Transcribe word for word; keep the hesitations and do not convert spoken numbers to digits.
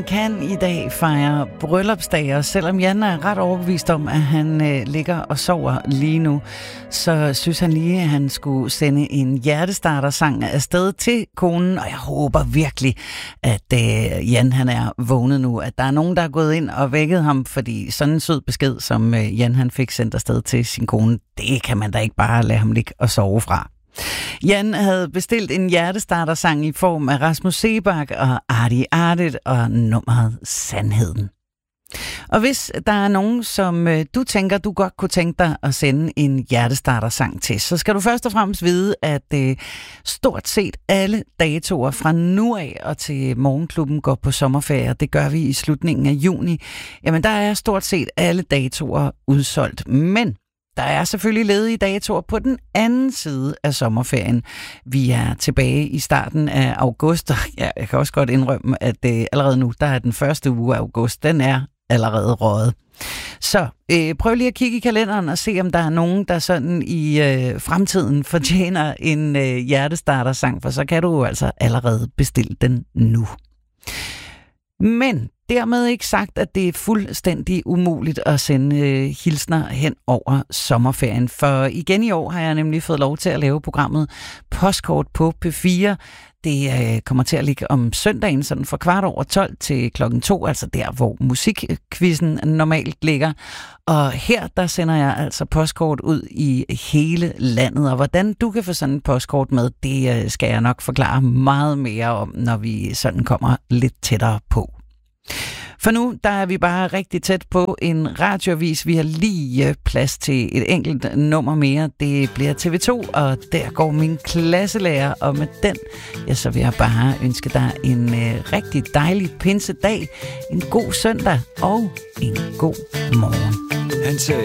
kan i dag fejre bryllupsdag, og selvom Jan er ret overbevist om, at han øh, ligger og sover lige nu, så synes han lige, at han skulle sende en hjertestarter-sang afsted til konen, og jeg håber virkelig, at øh, Jan han er vågnet nu, at der er nogen, der er gået ind og vækket ham, fordi sådan en sød besked, som øh, Jan han fik sendt afsted til sin kone, det kan man da ikke bare lade ham ligge og sove fra. Jan havde bestilt en hjertestarter-sang i form af Rasmus Seebach og Artie Artit og nummeret Sandheden. Og hvis der er nogen, som øh, du tænker, du godt kunne tænke dig at sende en hjertestarter-sang til, så skal du først og fremmest vide, at øh, stort set alle datoer fra nu af og til Morgenklubben går på sommerferie. Det gør vi i slutningen af juni. Jamen, der er stort set alle datoer udsolgt. Men der er selvfølgelig ledige datoer på den anden side af sommerferien. Vi er tilbage i starten af august, og ja, jeg kan også godt indrømme, at øh, allerede nu, der er den første uge af august, den er allerede røget. Så øh, prøv lige at kigge i kalenderen og se, om der er nogen, der sådan i øh, fremtiden fortjener en øh, hjertestarter-sang, for så kan du jo altså allerede bestille den nu. Men dermed ikke sagt, at det er fuldstændig umuligt at sende øh, hilsner hen over sommerferien. For igen i år har jeg nemlig fået lov til at lave programmet Postkort på P fire. Det øh, kommer til at ligge om søndagen, sådan fra kvart over tolv til klokken to, altså der, hvor musikquizzen normalt ligger. Og her, der sender jeg altså postkort ud i hele landet, og hvordan du kan få sådan et postkort med, det øh, skal jeg nok forklare meget mere om, når vi sådan kommer lidt tættere på. For nu, der er vi bare rigtig tæt på en radioavis. Vi har lige plads til et enkelt nummer mere. Det bliver T V to, og der går min klasselærer. Og med den, ja, så vil jeg bare ønske dig en øh, rigtig dejlig pinsedag, en god søndag og en god morgen. Han sagde,